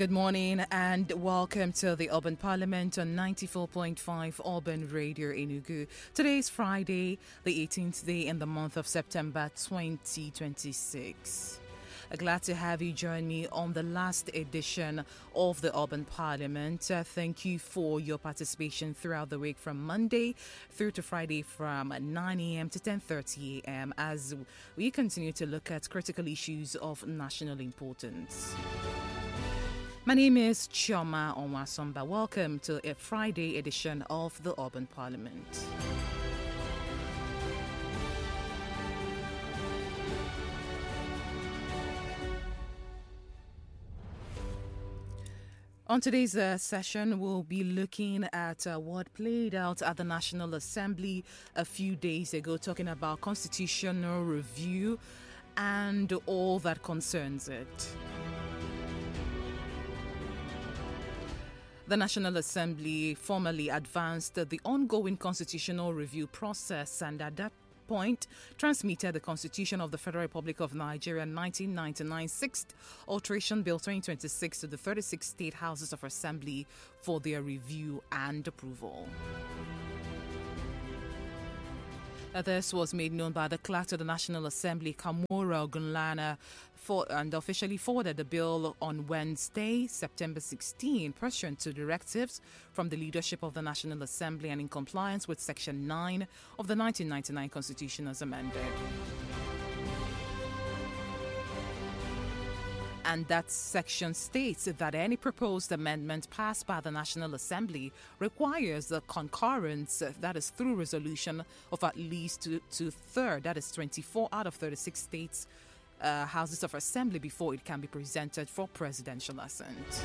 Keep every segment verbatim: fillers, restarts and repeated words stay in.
Good morning and welcome to the Urban Parliament on ninety-four point five Urban Radio Enugu. Today is Friday, the eighteenth day in the month of September twenty twenty-six. Glad to have you join me on the last edition of the Urban Parliament. Uh, thank you for your participation throughout the week from Monday through to Friday from nine a.m. to ten thirty a.m. as we continue to look at critical issues of national importance. My name is Chioma Onwasomba. Welcome to a Friday edition of the Urban Parliament. On today's uh, session, we'll be looking at uh, what played out at the National Assembly a few days ago, talking about constitutional review and all that concerns it. The National Assembly formally advanced the ongoing constitutional review process and at that point transmitted the Constitution of the Federal Republic of Nigeria nineteen ninety-nine sixth Alteration Bill twenty twenty-six to the thirty-six state houses of assembly for their review and approval. Uh, this was made known by the clerk to the National Assembly, Kamora Ogunlana, for, and officially forwarded the bill on Wednesday, September sixteenth, pursuant to directives from the leadership of the National Assembly and in compliance with Section nine of the nineteen ninety-nine Constitution as amended. And that section states that any proposed amendment passed by the National Assembly requires the concurrence, that is through resolution, of at least two, two-thirds, that is twenty-four out of thirty-six states, uh, houses of assembly before it can be presented for presidential assent.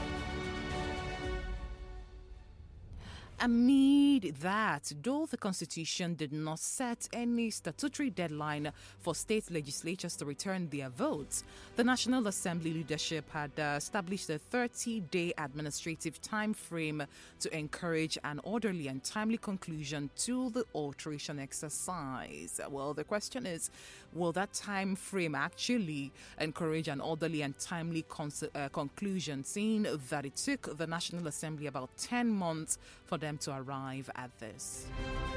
Amid that, though the Constitution did not set any statutory deadline for state legislatures to return their votes, the National Assembly leadership had uh, established a thirty-day administrative time frame to encourage an orderly and timely conclusion to the alteration exercise. Well, the question is, will that time frame actually encourage an orderly and timely con- uh, conclusion, seeing that it took the National Assembly about ten months for them to arrive at this?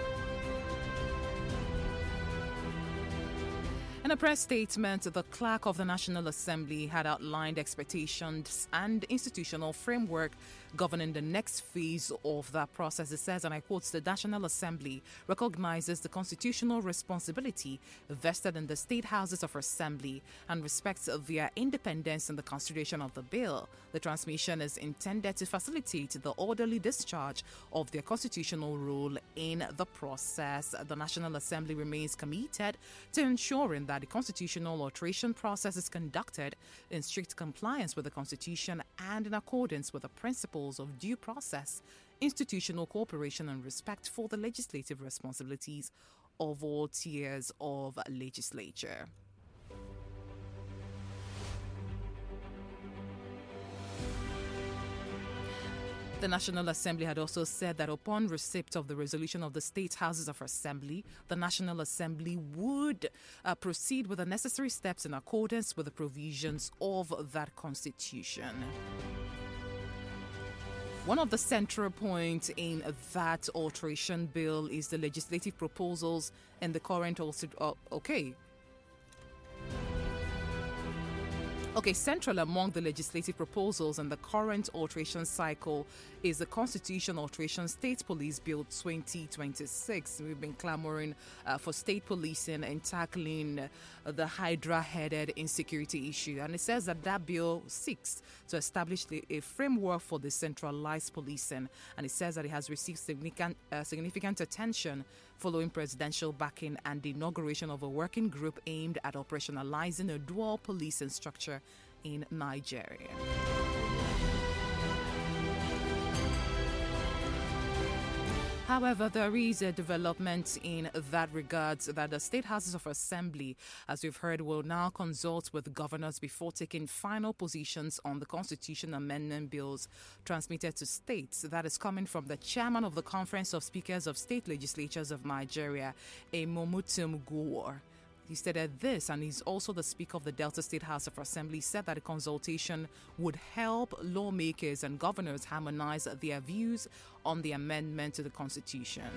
In a press statement, the clerk of the National Assembly had outlined expectations and institutional framework governing the next phase of that process. It says, and I quote, the National Assembly recognizes the constitutional responsibility vested in the state houses of assembly and respects their independence in the consideration of the bill. The transmission is intended to facilitate the orderly discharge of their constitutional role in the process. The National Assembly remains committed to ensuring that the constitutional alteration process is conducted in strict compliance with the Constitution and in accordance with the principles of due process, institutional cooperation, and respect for the legislative responsibilities of all tiers of legislature. The National Assembly had also said that upon receipt of the resolution of the State Houses of Assembly, the National Assembly would uh, proceed with the necessary steps in accordance with the provisions of that Constitution. One of the central points in that alteration bill is the legislative proposals in the current also. Uh, okay. Okay, central among the legislative proposals in the current alteration cycle is the Constitution Alteration State Police Bill twenty twenty-six. We've been clamoring uh, for state policing and tackling uh, the Hydra-headed insecurity issue. And it says that that bill seeks to establish the, a framework for decentralized policing. And it says that it has received significant, uh, significant attention following presidential backing and the inauguration of a working group aimed at operationalizing a dual policing structure in Nigeria. However, there is a development in that regard that the State Houses of Assembly, as we've heard, will now consult with governors before taking final positions on the Constitution Amendment bills transmitted to states. That is coming from the chairman of the Conference of Speakers of State Legislatures of Nigeria, Emomutum Gowor. He stated this, and he's also the Speaker of the Delta State House of Assembly, said that a consultation would help lawmakers and governors harmonize their views on the amendment to the Constitution.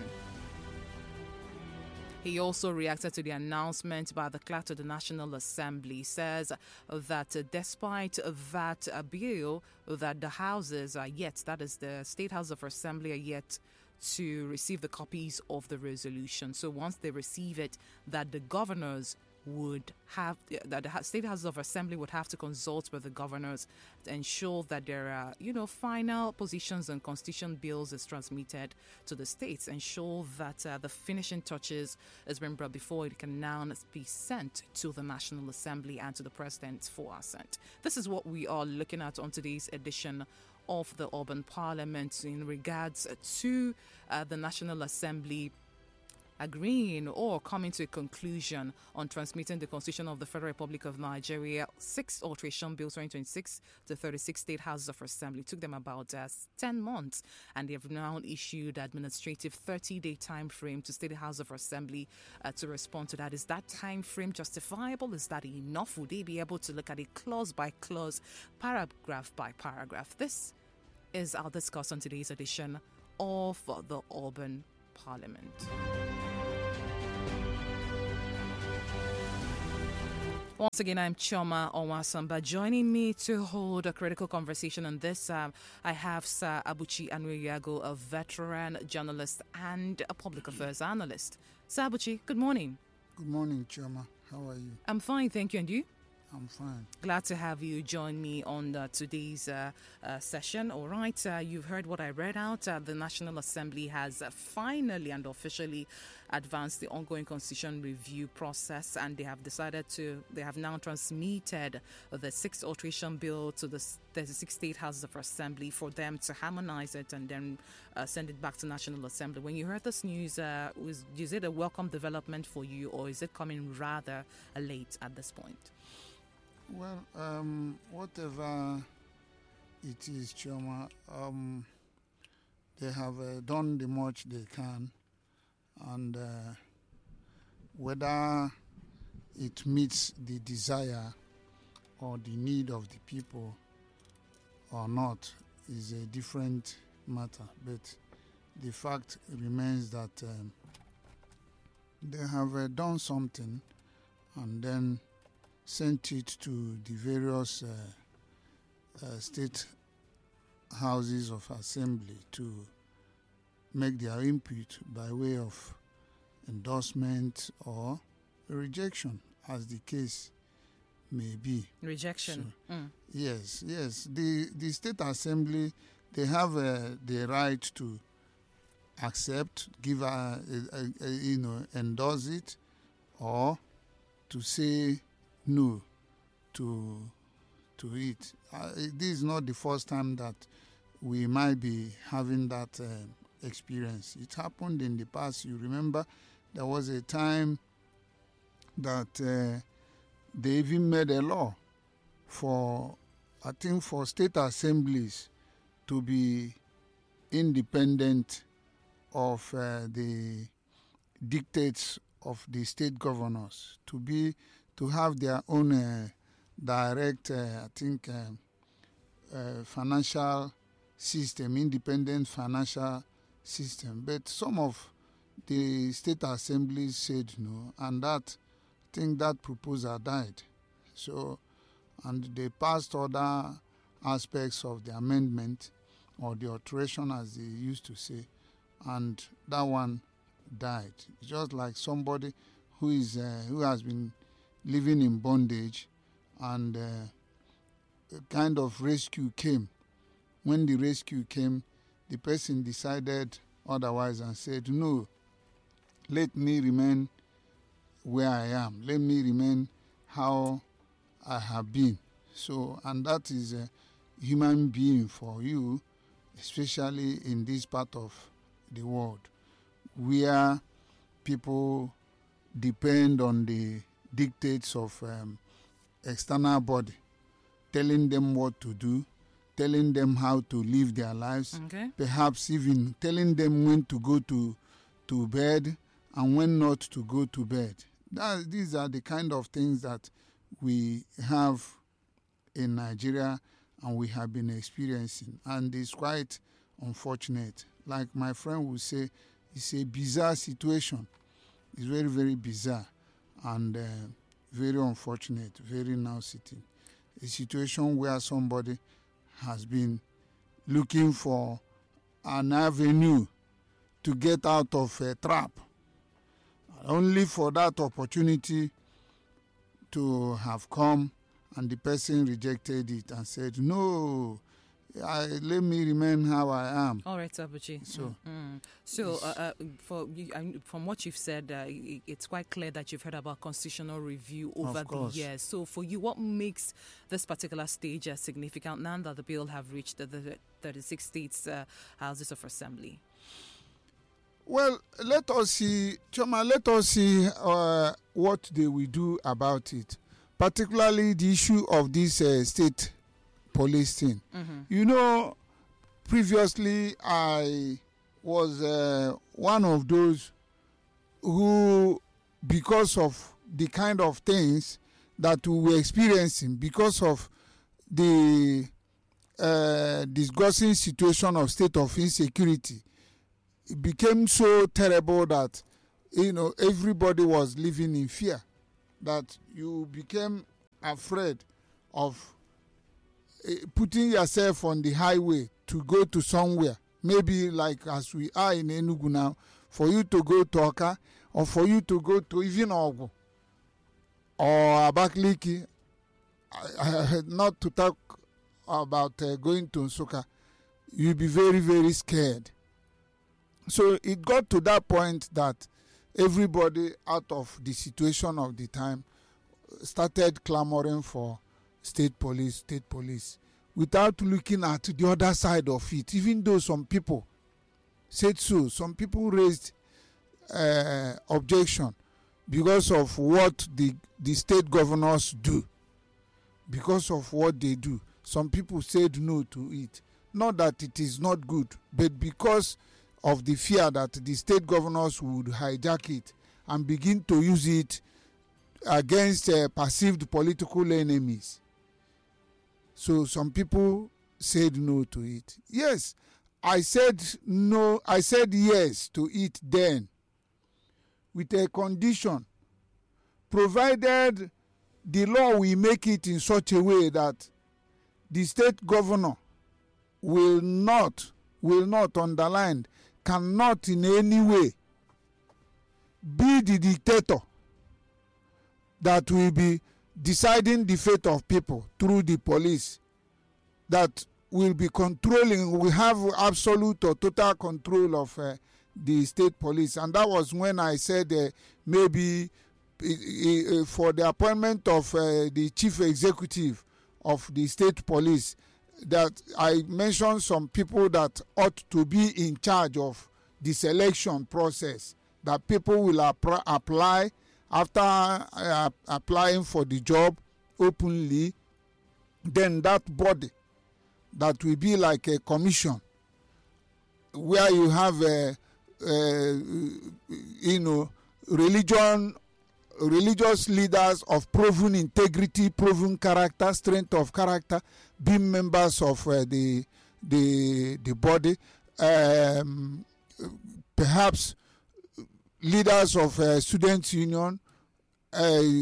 He also reacted to the announcement by the clerk to the National Assembly. He says that despite that bill, that the houses are yet, that is the State House of Assembly, are yet to receive the copies of the resolution. So once they receive it, that the governors would have, that the State Houses of Assembly would have to consult with the governors to ensure that their, uh, you know, final positions on constitution bills is transmitted to the states, ensure that uh, the finishing touches has been brought before it can now be sent to the National Assembly and to the President for assent. This is what we are looking at on today's edition of the Urban Parliament in regards to uh, the National Assembly agreeing or coming to a conclusion on transmitting the Constitution of the Federal Republic of Nigeria, six alteration bills twenty twenty-six to thirty-six state houses of assembly. It took them about uh, ten months, and they have now issued administrative thirty-day time frame to state house of assembly uh, to respond to that. Is that time frame justifiable? Is that enough? Would they be able to look at it clause by clause, paragraph by paragraph? This is our discuss on today's edition of the Urban Parliament. Once again, I'm Chioma Onwasamba. Joining me to hold a critical conversation on this, um, I have Sir Abuchi Anwiyago, a veteran journalist and a public affairs analyst. Sir Abuchi, good morning. Good morning, Chioma. How are you? I'm fine, thank you. And you? I'm fine. Glad to have you join me on uh, today's uh, uh, session. All right, uh, you've heard what I read out. Uh, the National Assembly has uh, finally and officially advanced the ongoing constitution review process, and they have decided to, they have now transmitted the sixth alteration bill to the thirty-six state houses of assembly for them to harmonize it and then uh, send it back to National Assembly. When you heard this news, uh, was, is it a welcome development for you, or is it coming rather late at this point? Well, um, whatever it is, Chioma, um, they have uh, done the much they can, and uh, whether it meets the desire or the need of the people or not is a different matter. But the fact remains that um, they have uh, done something and then sent it to the various uh, uh, state houses of assembly to make their input by way of endorsement or rejection, as the case may be. Rejection. So, mm. Yes, yes. The the state assembly, they have uh, the right to accept, give a, a, a, you know, endorse it, or to say no to to it. Uh, this is not the first time that we might be having that uh, experience. It happened in the past. You remember there was a time that uh, they even made a law for, I think, for state assemblies to be independent of uh, the dictates of the state governors, to be to have their own uh, direct, uh, I think, uh, uh, financial system, independent financial system. But some of the state assemblies said no, and that, I think that proposal died. So, and they passed other aspects of the amendment or the alteration, as they used to say, and that one died. Just like somebody who is uh, who has been living in bondage, and uh, a kind of rescue came. When the rescue came, the person decided otherwise and said, no, let me remain where I am. Let me remain how I have been. So, and that is a human being for you, especially in this part of the world, where people depend on the dictates of um, external body, telling them what to do, telling them how to live their lives, Okay. perhaps even telling them when to go to to bed and when not to go to bed. That, these are the kind of things that we have in Nigeria and we have been experiencing. And it's quite unfortunate. Like my friend would say, it's a bizarre situation. It's very, very bizarre and uh, very unfortunate, very now sitting. A situation where somebody has been looking for an avenue to get out of a trap, only for that opportunity to have come and the person rejected it and said, no, I, let me remain how I am. All right, Abuchi. So, mm-hmm. so uh, uh, for you, I, from what you've said, uh, it, it's quite clear that you've heard about constitutional review over the years. So for you, what makes this particular stage uh, significant now that the bill have reached the, the thirty-six states uh, houses of assembly? Well, let us see, Choma, let us see uh, what they will do about it, particularly the issue of this uh, state police thing. Mm-hmm. You know, previously I was uh, one of those who, because of the kind of things that we were experiencing, because of the uh, disgusting situation of state of insecurity, it became so terrible that, you know, everybody was living in fear, that you became afraid of uh, putting yourself on the highway to go to somewhere, maybe like as we are in Enugu now, for you to go to Oka, or for you to go to even Ogu or Abakaliki, not to talk about uh, going to Nsukka, you'll be very, very scared. So it got to that point that everybody out of the situation of the time started clamoring for state police, state police, without looking at the other side of it. Even though some people said so, some people raised uh, objection because of what the, the state governors do, because of what they do. Some people said no to it. Not that it is not good, but because of the fear that the state governors would hijack it and begin to use it against uh, perceived political enemies. So some people said no to it. Yes, I said no, I said yes to it then, with a condition, provided the law will make it in such a way that the state governor will not, will not underline, cannot in any way be the dictator that will be deciding the fate of people through the police, that will be controlling, we have absolute or total control of uh, the state police. And that was when I said uh, maybe uh, for the appointment of uh, the chief executive of the state police, that I mentioned some people that ought to be in charge of the selection process, that people will ap- apply after uh, applying for the job openly. Then that body that will be like a commission where you have a, a, you know, religion religious leaders of proven integrity, proven character, strength of character, being members of uh, the the the body, um, perhaps leaders of uh, students union, uh,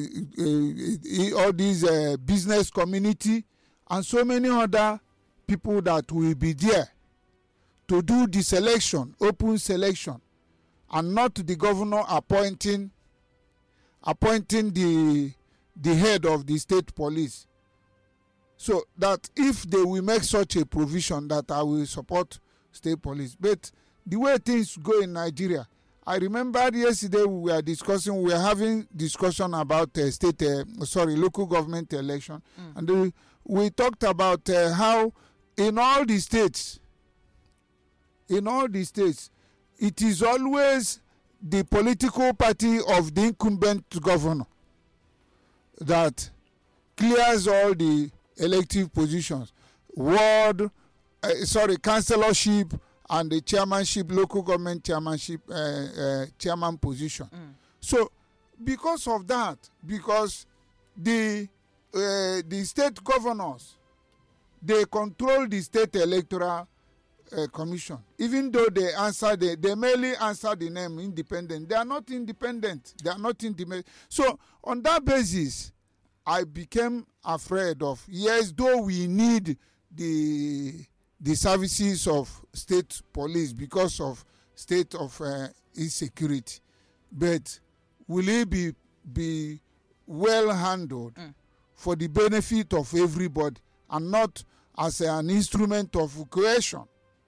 uh, all these uh, business community, and so many other people that will be there to do the selection, open selection, and not the governor appointing appointing the the head of the state police. So that if they will make such a provision, that I will support state police. But the way things go in Nigeria, I remember yesterday we were discussing, we were having discussion about uh, state, uh, sorry, local government election, mm. and uh, we talked about uh, how in all the states, in all the states, it is always the political party of the incumbent governor that clears all the elective positions, ward, uh, sorry, councillorship and the chairmanship, local government chairmanship, uh, uh, chairman position. Mm. So because of that, because the uh, the state governors, they control the state electoral uh, commission. Even though they answer, the, they merely answer the name independent. They are not independent. They are not independent. So on that basis, I became afraid of, yes, though we need the the services of state police because of state of uh, insecurity, but will it be be well handled mm. for the benefit of everybody and not as an instrument of coercion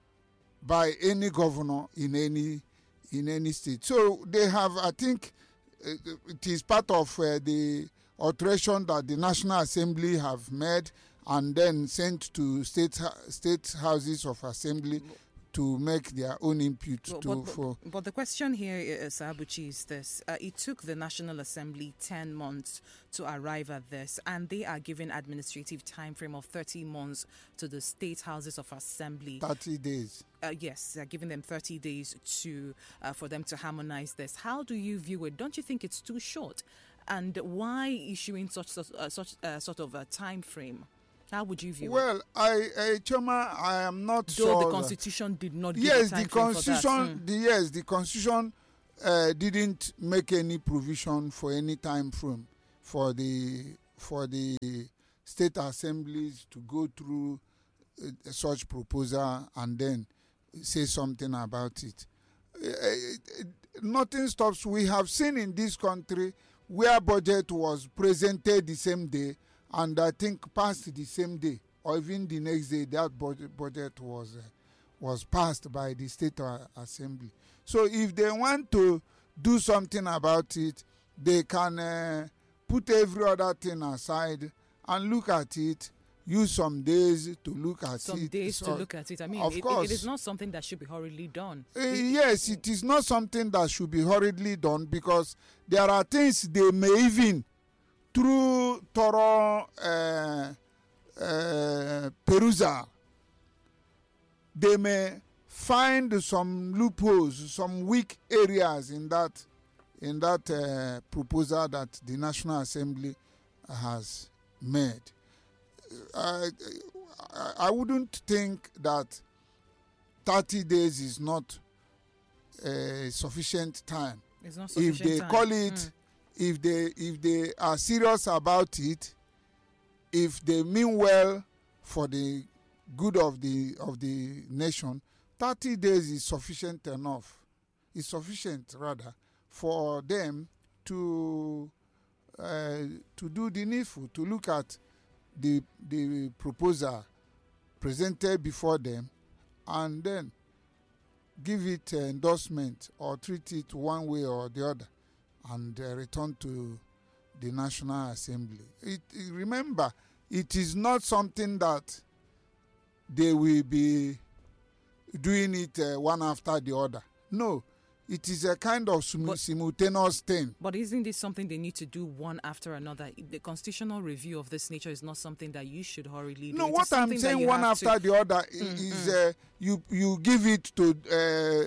by any governor in any in any state? So they have, I think, uh, it is part of uh, the alteration that the National Assembly have made and then sent to state state houses of assembly to make their own input. But, to but, for but the question here, uh, Sir Abuchi, is this. Uh, it took the National Assembly ten months to arrive at this, and they are giving administrative time frame of thirty months to the state houses of assembly. thirty days. Uh, yes, they're giving them thirty days to uh, for them to harmonize this. How do you view it? Don't you think it's too short? And why issuing such uh, such uh, sort of a time frame? How would you view well, it? Well, I, I, Choma, I am not Though sure. the Constitution did not give yes, a time the frame Constitution, for that. Mm. the, yes, the Constitution uh, didn't make any provision for any time frame for the for the state assemblies to go through uh, such proposal and then say something about it. Uh, it, it. Nothing stops. We have seen in this country where budget was presented the same day and I think passed the same day or even the next day, that budget, budget was uh, was passed by the state uh, assembly. So if they want to do something about it, they can uh, put every other thing aside and look at it, use some days to look at some it. Some days so, to look at it. I mean, of it, course, it is not something that should be hurriedly done. Uh, yes, it is not something that should be hurriedly done because there are things they may even, through thorough uh, uh, perusal, they may find some loopholes, some weak areas in that in that uh, proposal that the National Assembly has made. I, I, I wouldn't think that thirty days is not uh, sufficient time. It's not sufficient if they time. call it, mm. if they if they are serious about it, if they mean well for the good of the of the nation, thirty days is sufficient enough. It's sufficient rather for them to uh, to do the needful, to look at the the proposal presented before them and then give it uh, endorsement or treat it one way or the other and uh, return to the National Assembly. It, it, remember, it is not something that they will be doing it uh, one after the other. No, it is a kind of sim- but, simultaneous thing. But isn't this something they need to do one after another? The constitutional review of this nature is not something that you should hurriedly do. No, it what I'm saying one after to... the other mm, is mm. Uh, you you give it to uh,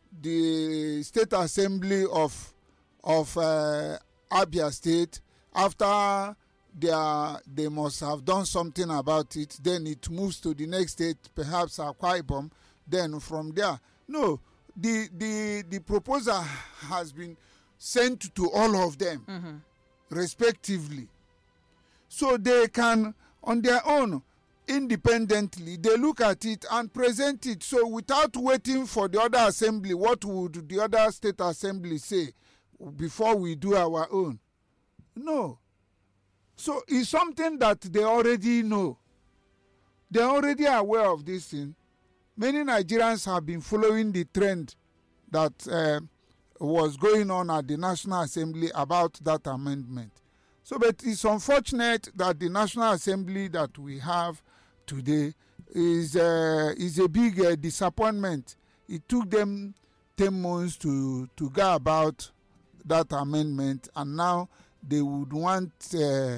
the State Assembly of of uh, Abia State. After they are, they must have done something about it. Then it moves to the next state, perhaps Akwa Ibom. Then from there, no. The, the the proposal has been sent to all of them, mm-hmm. respectively. So they can, on their own, independently, they look at it and present it. So without waiting for the other assembly, what would the other state assembly say before we do our own? No. So it's something that they already know. They're already aware of this thing. Many Nigerians have been following the trend that uh, was going on at the National Assembly about that amendment. So, but it's unfortunate that the National Assembly that we have today is uh, is a big uh, disappointment. It took them ten months to, to go about that amendment, and now they would want uh,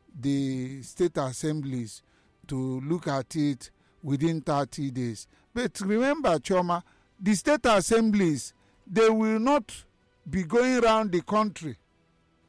the state assemblies to look at it within thirty days. But remember, Choma, the state assemblies, they will not be going around the country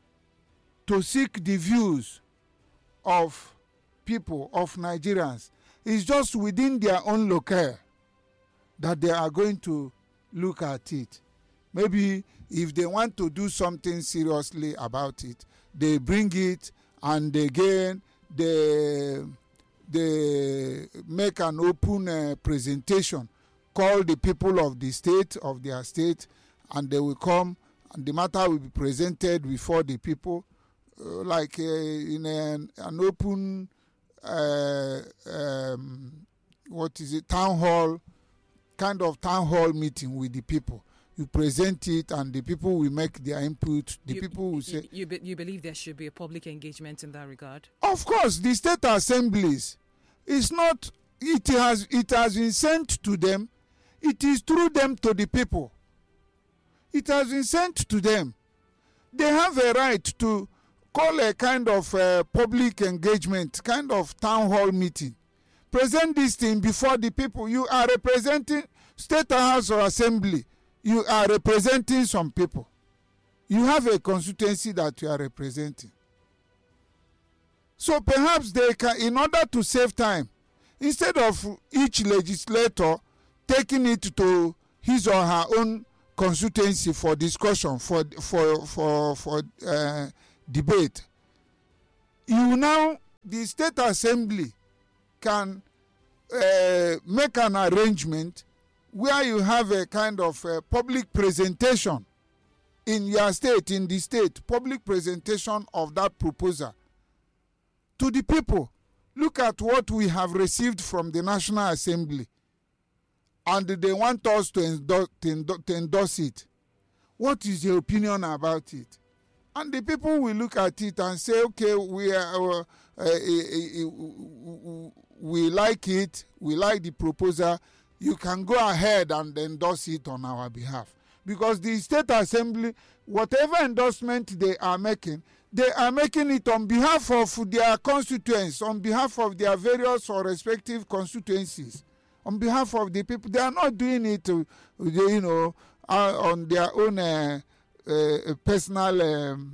to seek the views of people, of Nigerians. It's just within their own locale that they are going to look at it. Maybe if they want to do something seriously about it, they bring it, and again they, they make an open uh, presentation, call the people of the state, of their state, and they will come, and the matter will be presented before the people, uh, like uh, in an, an open, uh, um, what is it, town hall, kind of town hall meeting with the people. You present it, and the people will make their input. The you, people will say... You, you, be, you believe there should be a public engagement in that regard? Of course, the state assemblies, it's not... It has, it has been sent to them. It is through them to the people. It has been sent to them. They have a right to call a kind of uh, public engagement, kind of town hall meeting. Present this thing before the people. You are representing State House or Assembly. You are representing some people. You have a constituency that you are representing. So perhaps they can, in order to save time, instead of each legislator taking it to his or her own constituency for discussion, for for for for uh, debate, you now, the State Assembly can uh, make an arrangement where you have a kind of uh, public presentation in your state, in the state, public presentation of that proposal to the people. Look at what we have received from the National Assembly, and they want us to endorse, to endorse, to endorse it. What is your opinion about it? And the people will look at it and say, okay, we are, uh, uh, uh, uh, we like it, we like the proposal. You can go ahead and endorse it on our behalf. Because the State Assembly, whatever endorsement they are making, they are making it on behalf of their constituents, on behalf of their various or respective constituencies, on behalf of the people. They are not doing it, to, you know, uh, on their own uh, uh, personal um,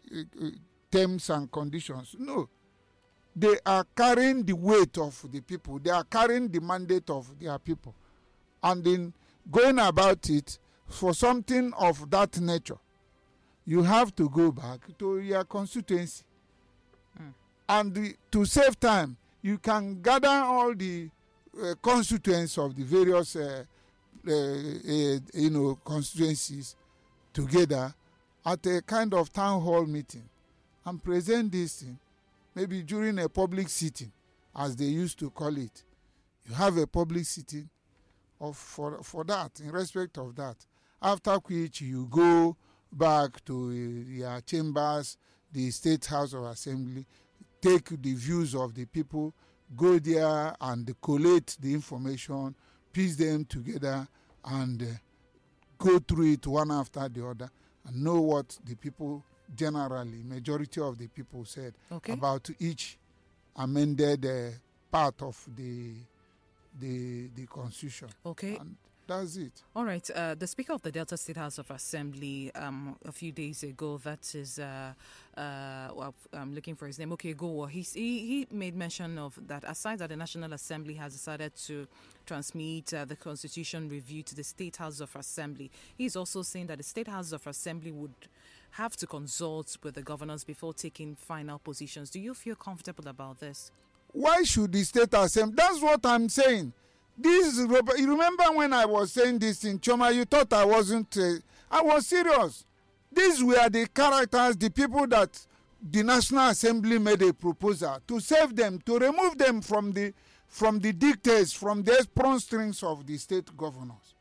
terms and conditions. No. They are carrying the weight of the people. They are carrying the mandate of their people. And in going about it, for something of that nature, you have to go back to your constituency. Mm. And the, to save time, you can gather all the uh, constituents of the various uh, uh, uh, you know, constituencies together at a kind of town hall meeting and present this thing. Maybe during a public sitting, as they used to call it. You have a public sitting of for, for that, in respect of that. After which you go back to uh, your chambers, the State House of Assembly, take the views of the people, go there and collate the information, piece them together, and uh, go through it one after the other, and know what the people generally, majority of the people said okay. about each amended uh, part of the the the constitution. Okay. And that's it. All right. Uh, the Speaker of the Delta State House of Assembly, um, a few days ago, that is, uh, uh, well, I'm looking for his name. Okay, go. He he made mention of that. Aside that the National Assembly has decided to transmit uh, the Constitution review to the State House of Assembly, he's also saying that the State House of Assembly would have to consult with the governors before taking final positions. Do you feel comfortable about this? Why should the State Assembly? That's what I'm saying. This is, you remember when I was saying this in Choma, you thought I wasn't, uh, I was serious. These were the characters, the people that the National Assembly made a proposal to save them, to remove them from the, from the dictates, from the pawn strings of the state governors.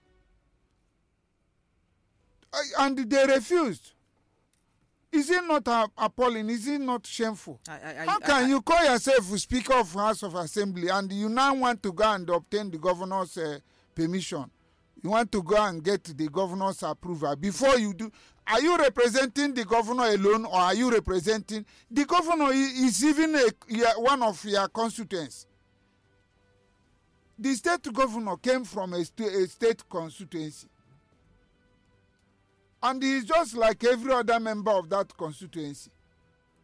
And they refused. Is it not uh, appalling? Is it not shameful? I, I, How can I, I, you call yourself Speaker of House of Assembly and you now want to go and obtain the governor's uh, permission? You want to go and get the governor's approval before you do? Are you representing the governor alone, or are you representing the governor? Is even a, one of your constituents. The state governor came from a, st a state constituency. And he is just like every other member of that constituency.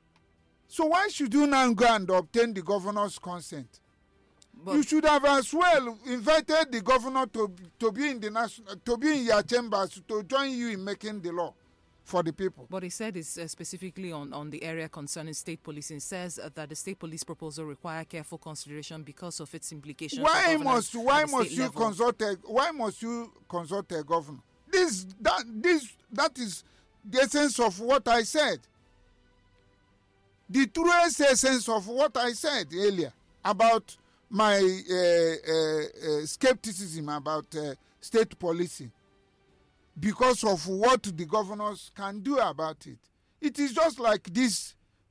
So why should you now go and obtain the governor's consent? But you should have as well invited the governor to to be in the national to be in your chambers to join you in making the law for the people. But he said it's uh, specifically on, on the area concerning state policing. Says uh, that the state police proposal require careful consideration because of its implications. Why for must why at the must state you level. consult a why must you consult a governor? This that this that is the essence of what I said. The truest essence of what I said earlier about my uh, uh, uh, skepticism about uh, state policing, because of what the governors can do about it. It is just like this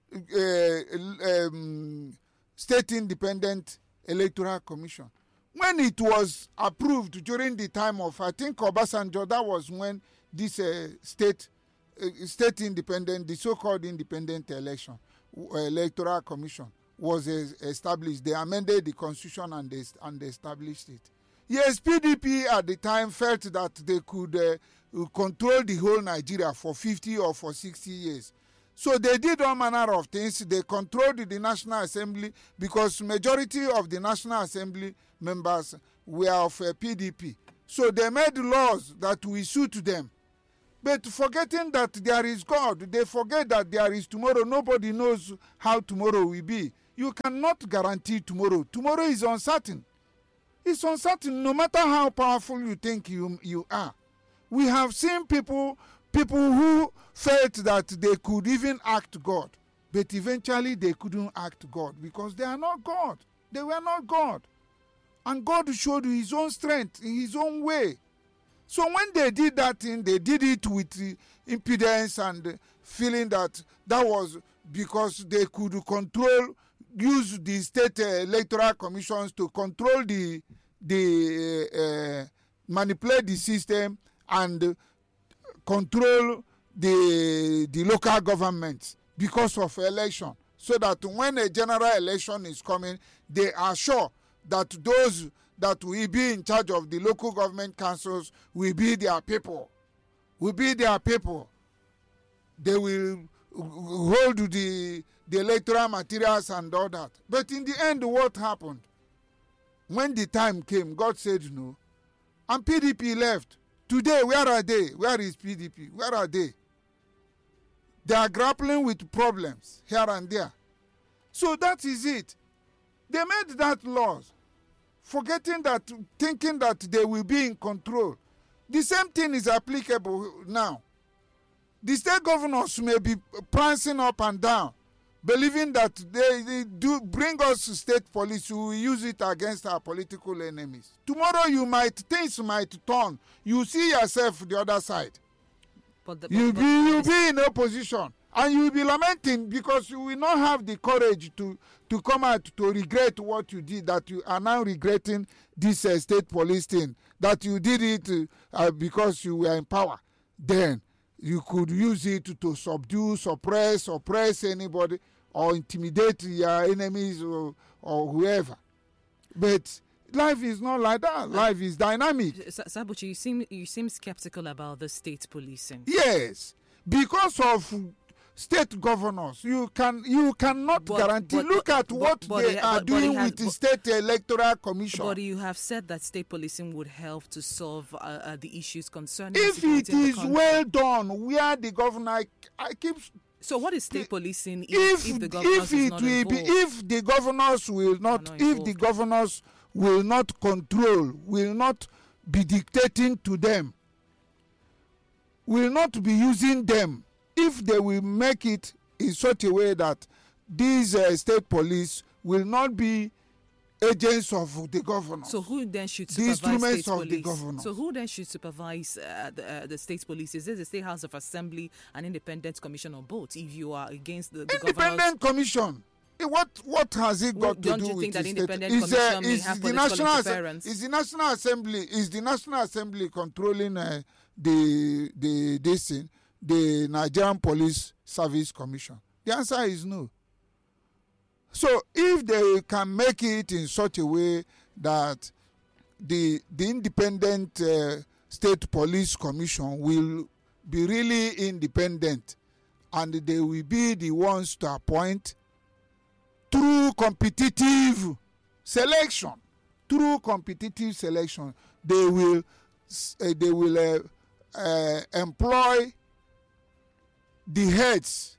uh, um, state independent electoral commission. When it was approved during the time of, I think, Obasanjo, that was when this uh, state uh, state independent, the so-called independent election uh, electoral commission was uh, established. They amended the constitution and they, and they established it. Yes, P D P at the time felt that they could uh, control the whole Nigeria for fifty or for sixty years. So they did all manner of things. They controlled the National Assembly because majority of the National Assembly members were of uh, P D P. So they made laws that will suit them. But forgetting that there is God, they forget that there is tomorrow. Nobody knows how tomorrow will be. You cannot guarantee tomorrow. Tomorrow is uncertain. It's uncertain no matter how powerful you think you, you are. We have seen people, people who felt that they could even act God, but eventually they couldn't act God because they are not God. They were not God. And God showed his own strength in his own way. So when they did that thing, they did it with uh, impudence and uh, feeling that that was because they could control, use the state uh, electoral commissions to control the, the uh, uh, manipulate the system and uh, control the, the local governments because of election. So that when a general election is coming, they are sure that those that will be in charge of the local government councils will be their people, will be their people. They will hold the, the electoral materials and all that. But in the end, what happened? When the time came, God said no, and P D P left. Today, where are they? Where is P D P? Where are they? They are grappling with problems here and there. So that is it. They made that laws, forgetting that, thinking that they will be in control. The same thing is applicable now. The state governors may be prancing up and down, believing that they, they do bring us state police, we will use it against our political enemies. Tomorrow you might, things might turn. You see yourself the other side. But the, You'll but, be, but you'll be in opposition. And you will be lamenting because you will not have the courage to, to come out to regret what you did, that you are now regretting this uh, state police thing, that you did it uh, because you were in power. Then you could use it to, to subdue, suppress, oppress anybody, or intimidate your enemies or, or whoever. But life is not like that. Life is dynamic. Sabuchi, you seem, you seem skeptical about the state policing. Yes, because of state governors, you can you cannot but, guarantee. But, Look but, at but, what but, they but, are but doing has, with the state electoral commission. But you have said that state policing would help to solve uh, uh, the issues concerning. If it is well done, where the governor, I, I keep. So what is state policing if, if, if the governors if is it not will involved? be, if the governors will not, not if the involved. governors will not control, will not be dictating to them, will not be using them, if they will make it in such a way that these uh, state police will not be agents of the governor. So who then should The supervise instruments state of police? the governor. So who then should supervise uh, the, uh, the state police? Is it the State House of Assembly, an independent commission, or both? If you are against the, the Independent commission. Eh, What what has it got Well, to don't do you with think that the independent state? Is, uh, commission may is have the political national Assem- interference? is the National Assembly is the National Assembly controlling uh, the the this thing, the Nigerian Police Service Commission? The answer is no. So if they can make it in such a way that the the independent uh, state police commission will be really independent, and they will be the ones to appoint through competitive selection. Through competitive selection, they will uh, they will uh, uh, employ the heads,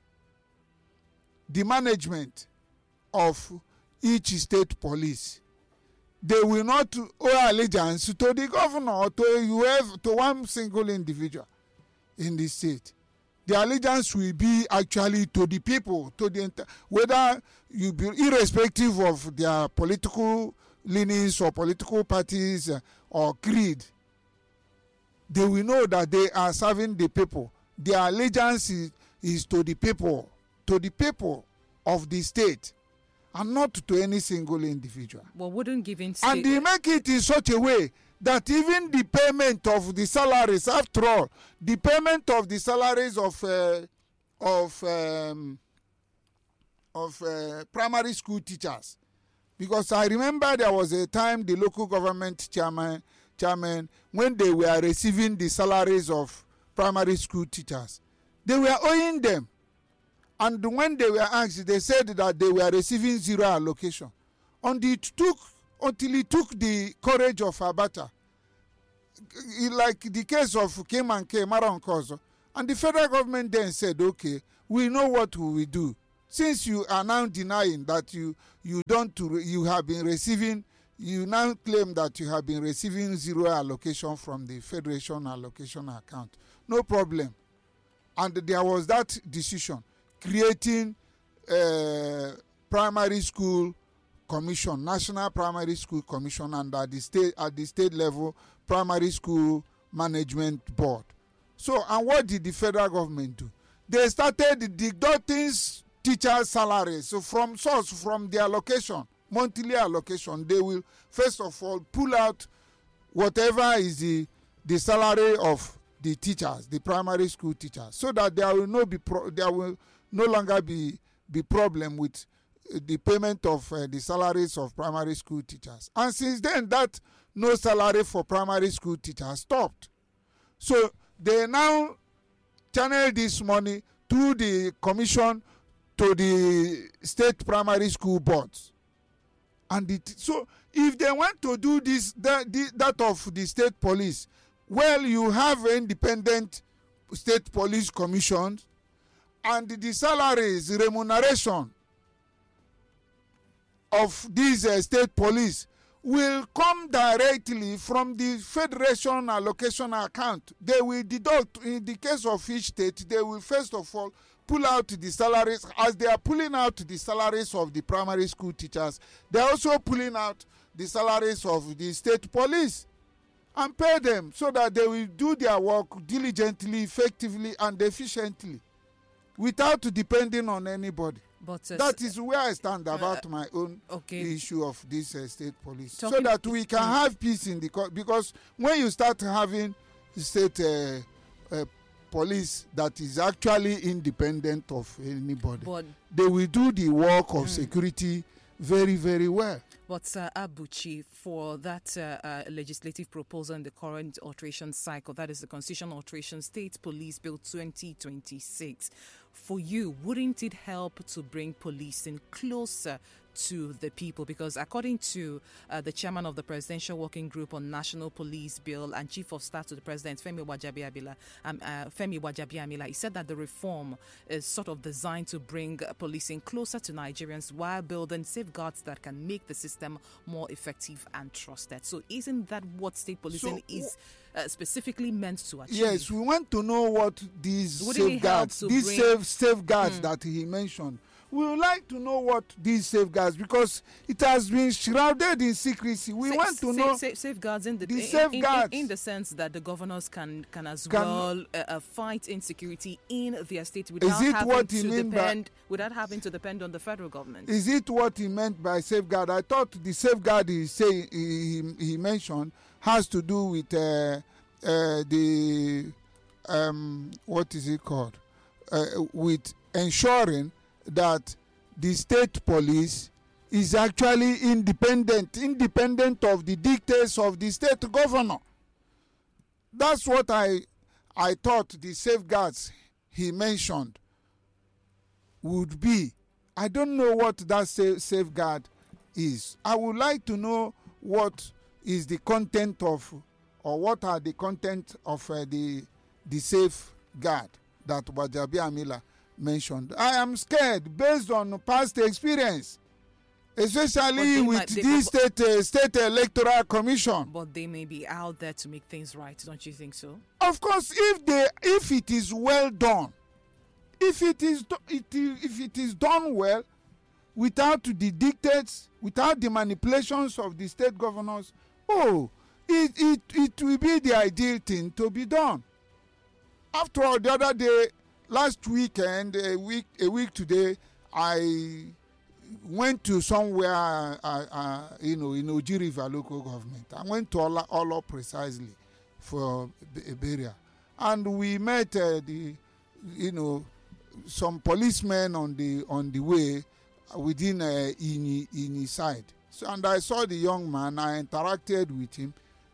the management of each state police. They will not owe allegiance to the governor or to whoever, to one single individual in the state. The allegiance will be actually to the people, to the whether you be irrespective of their political leanings or political parties uh, or creed. They will know that they are serving the people. Their allegiance is, is to the people, to the people of the state, and not to any single individual. Well, wouldn't giving state... And they make it in such a way that even the payment of the salaries, after all, the payment of the salaries of uh, of um, of uh, primary school teachers, because I remember there was a time the local government chairman chairman when they were receiving the salaries of primary school teachers, they were owing them. And when they were asked, they said that they were receiving zero allocation. Until it took, until it took the courage of Abata, like the case of Kim and K, Maron Kozo, and the federal government then said, okay, we know what we will do. Since you are now denying that you, you don't, you have been receiving, you now claim that you have been receiving zero allocation from the federation allocation account. No problem. And there was that decision, creating a primary school commission, National Primary School Commission, and at the state at the state level, Primary School Management Board. So, and what did the federal government do? They started deducting teachers' salaries. So, from source, from their allocation, monthly allocation, they will first of all pull out whatever is the the salary of the teachers, the primary school teachers, so that there will no be pro- there will no longer be be problem with uh, the payment of uh, the salaries of primary school teachers. And since then, that no salary for primary school teachers stopped. So they now channel this money through the commission to the state primary school boards. And it, so if they want to do this, that, the, that of the state police, well, you have independent state police commissions, and the salaries, remuneration of these uh, state police will come directly from the federation allocation account. They will deduct, in the case of each state, they will first of all pull out the salaries. As they are pulling out the salaries of the primary school teachers, they are also pulling out the salaries of the state police and pay them so that they will do their work diligently, effectively, and efficiently, without depending on anybody. But uh, that is where I stand about uh, my own okay. issue of this uh, state police. Talking so that we can have peace in the court. Because when you start having state uh, uh, police that is actually independent of anybody, but they will do the work of mm. security very, very well. But uh, Abuchi, for that uh, uh, legislative proposal in the current alteration cycle, that is the Constitutional Alteration State Police Bill twenty twenty-six, for you, wouldn't it help to bring policing closer to the people? Because according to uh, the chairman of the Presidential Working Group on National Police Bill and Chief of Staff to the President, Femi Wajabiamila, um, uh, Femi Wajabiamila, he said that the reform is sort of designed to bring uh, policing closer to Nigerians while building safeguards that can make the system more effective and trusted. So isn't that what state policing so, is uh, specifically meant to achieve? Yes, we want to know what these Wouldn't safeguards, these bring... safe, safeguards mm. that he mentioned. We would like to know what these safeguards, because it has been shrouded in secrecy. We Sa- want to know sa- safeguards in the, the in, safeguards in, in, in the sense that the governors can can as can, well uh, uh, fight insecurity in their state without is it having what to he mean depend by, without having to depend on the federal government. Is it what he meant by safeguard? I thought the safeguard he say he, he, he mentioned has to do with uh, uh, the um, what is it called? Uh, with ensuring that the state police is actually independent, independent of the dictates of the state governor. That's what I, I thought the safeguards he mentioned would be. I don't know what that sa- safeguard is. I would like to know what is the content of, or what are the content of uh, the the safeguard that Gbajabiamila mentioned. I am scared based on past experience, especially with might, they, this state uh, state electoral commission. But they may be out there to make things right, don't you think so? Of course, if they if it is well done, if it is it is, if it is done well, without the dictates, without the manipulations of the state governors, oh, it it it will be the ideal thing to be done. After all, the other day, last weekend, a week a week today, I went to somewhere, uh, uh, you know, in Oji River local government. I went to Ola, Ola precisely for a burial, and we met uh, the, you know, some policemen on the on the way within uh, Ini Ini side. So, and I saw the young man. I interacted with him.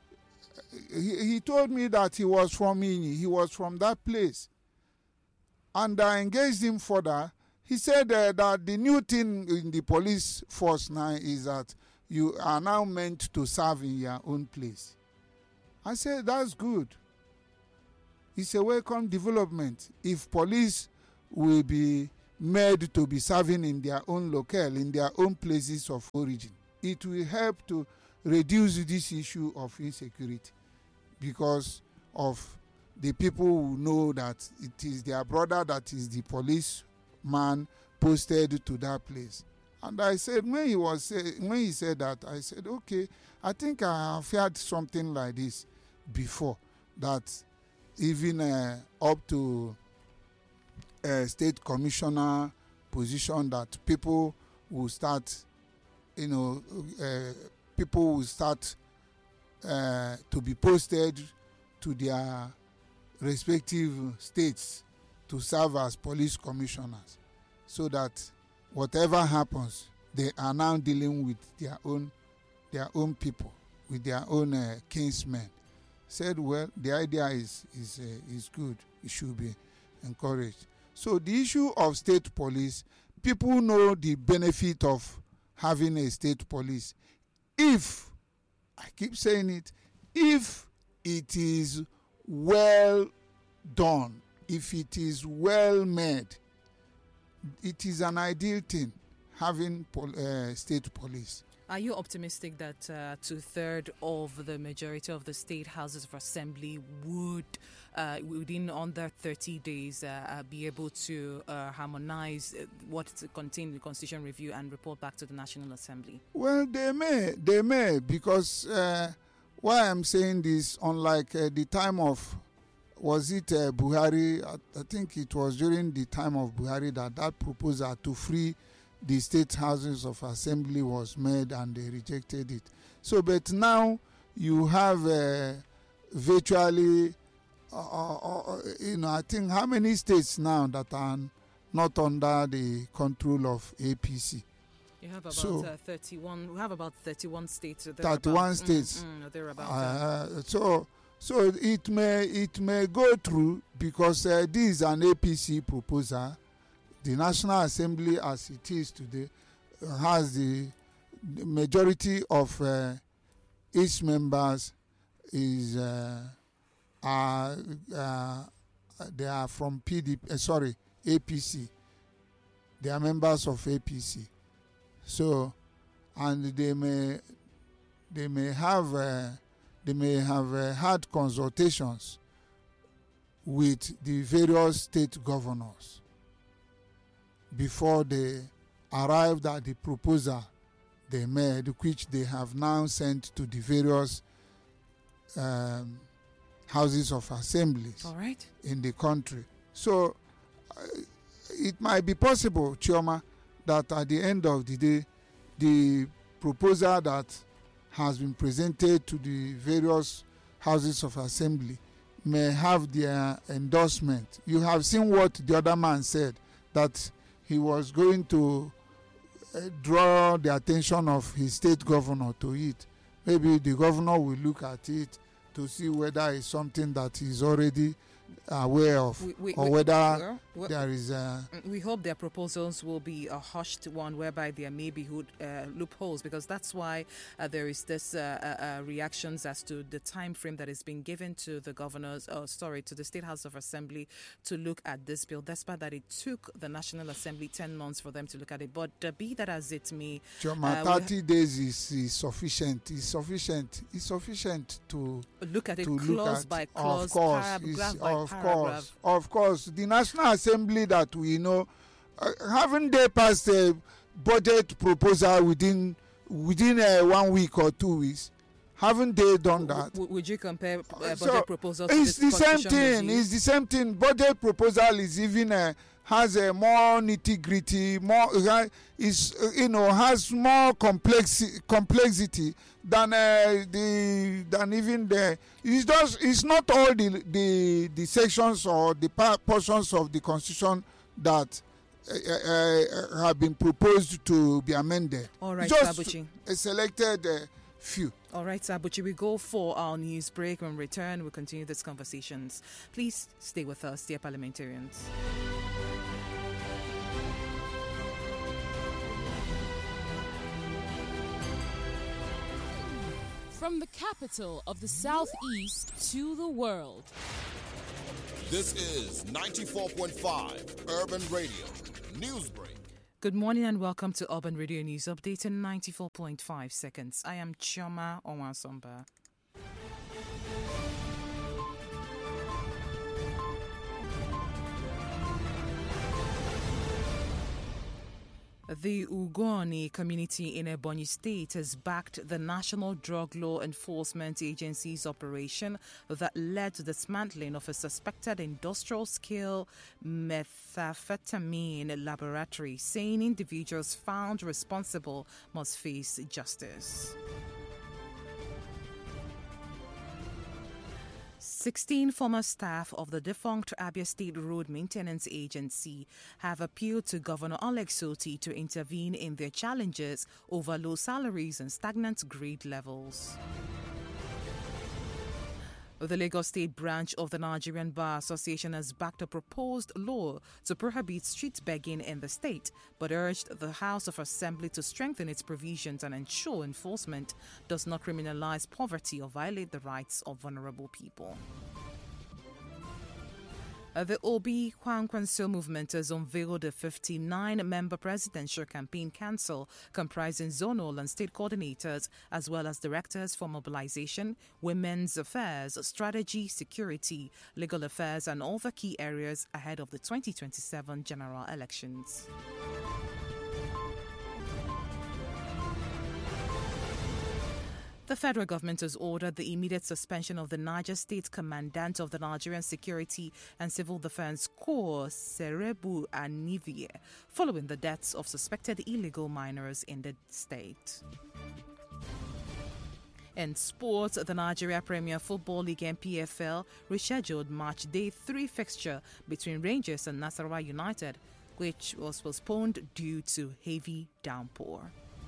He, he told me that he was from Ini. He was from that place, and I engaged him further. He said uh, that the new thing in the police force now is that you are now meant to serve in your own place. I said, that's good. It's a welcome development. If police will be made to be serving in their own locale, in their own places of origin, it will help to reduce this issue of insecurity, because of the people who know that it is their brother that is the police man posted to that place. And I said, when he was say, when he said that, I said, okay, I think I have heard something like this before, that even uh, up to a state commissioner position, that people will start, you know, uh, people will start uh, to be posted to their respective states to serve as police commissioners, so that whatever happens, they are now dealing with their own their own people, with their own uh, kinsmen. Said, well, the idea is is uh, is good. It should be encouraged. So the issue of state police, people know the benefit of having a state police. If, I keep saying it, if it is well done, if it is well made, it is an ideal thing, having pol- uh, state police. Are you optimistic that uh, two-thirds of the majority of the state houses of assembly would, uh, within under thirty days, uh, uh, be able to uh, harmonize what contained in the Constitution Review and report back to the National Assembly? Well, they may, they may, because uh, why I'm saying this, unlike uh, the time of, was it uh, Buhari, I, I think it was during the time of Buhari that that proposal to free the state houses of assembly was made, and they rejected it. So, but now you have uh, virtually, uh, uh, you know, I think how many states now that are not under the control of A P C? You have about so, uh, thirty-one. We have about thirty-one states. thirty-one about, states. Mm, mm, they're about. Uh, so, so it may it may go through, because uh, this is an A P C proposal. The National Assembly, as it is today, uh, has the, the majority of uh, its members is uh, are uh, they are from P D P. Uh, sorry, A P C. They are members of A P C. So, and they may they may have uh, they may have uh, had consultations with the various state governors before they arrived at the proposal they made, which they have now sent to the various um, houses of assemblies All right. in the country. So uh, it might be possible, Chioma, that at the end of the day, the proposal that has been presented to the various houses of assembly may have their endorsement. You have seen what the other man said, that he was going to uh, draw the attention of his state governor to it. Maybe the governor will look at it to see whether it's something that is already aware of, we, we, or we, whether we, there is a... We hope their proposals will be a hushed one whereby there may be hood, uh, loopholes, because that's why uh, there is this uh, uh, uh, reactions as to the time frame that is being given to the governors, oh, sorry, to the State House of Assembly to look at this bill, despite that it took the National Assembly ten months for them to look at it. But uh, be that as it may... Choma, uh, thirty days is, is sufficient. Is sufficient. Is sufficient to look at it to clause at, by clause, of course, paragraph is, by of paragraph. course, of course. The National Assembly that we know, uh, haven't they passed a budget proposal within within uh, one week or two weeks? Haven't they done that? W- would you compare uh, budget so proposals to it's this the same thing. review? It's the same thing. Budget proposal is even uh, has a more nitty gritty, more uh, is uh, you know has more complexi- complexity than uh, the than even the. It's just it's not all the the the sections or the pa- portions of the Constitution that uh, uh, have been proposed to be amended. All right, just Sabuchi. a selected uh, few. All right, Sabuchi, we go for our news break. When we return, we'll continue these conversations. Please stay with us, dear parliamentarians. From the capital of the Southeast to the world. This is ninety-four point five Urban Radio Newsbreak. Good morning and welcome to Urban Radio News Update in ninety-four point five seconds. I am Chioma Onwasomba. The Ugoni community in Ebonyi State has backed the National Drug Law Enforcement Agency's operation that led to the dismantling of a suspected industrial-scale methamphetamine laboratory, saying individuals found responsible must face justice. sixteen former staff of the defunct Abia State Road Maintenance Agency have appealed to Governor Alex Soti to intervene in their challenges over low salaries and stagnant grade levels. The Lagos State branch of the Nigerian Bar Association has backed a proposed law to prohibit street begging in the state, but urged the House of Assembly to strengthen its provisions and ensure enforcement does not criminalize poverty or violate the rights of vulnerable people. Uh, the Obi Kwankwanso movement has unveiled a fifty-nine member presidential campaign council comprising zonal and state coordinators as well as directors for mobilization, women's affairs, strategy, security, legal affairs and other key areas ahead of the twenty twenty-seven general elections. The federal government has ordered the immediate suspension of the Niger State Commandant of the Nigerian Security and Civil Defense Corps, Serebu Anivie, following the deaths of suspected illegal miners in the state. In sports, the Nigeria Premier Football League N P F L rescheduled Match Day three fixture between Rangers and Nasarawa United, which was postponed due to heavy downpour.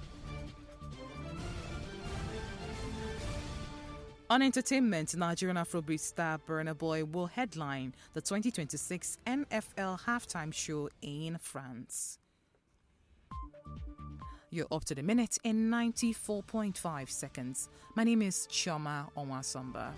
On entertainment, Nigerian Afrobeat star Burna Boy will headline the twenty twenty-six N F L halftime show in France. You're up to the minute in ninety-four point five seconds. My name is Chioma Onwasomba.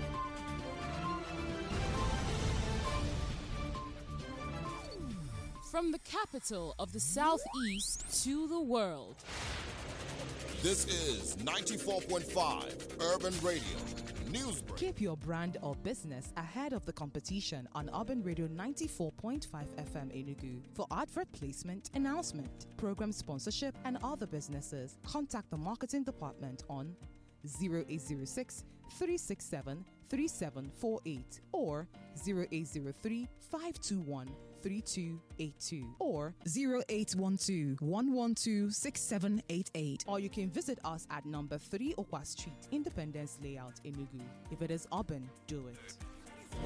From the capital of the Southeast to the world. This is ninety-four point five Urban Radio Newsbreak. Keep your brand or business ahead of the competition on Urban Radio ninety-four point five F M Enugu. For advert placement, announcement, program sponsorship, and other businesses, contact the marketing department on zero eight zero six, three six seven, three seven four eight or zero eight zero three, five two one, three two eight two or zero eight one two, one one two, six seven eight eight. Or you can visit us at number three Okwa Street, Independence Layout, Enugu. If it is urban, do it.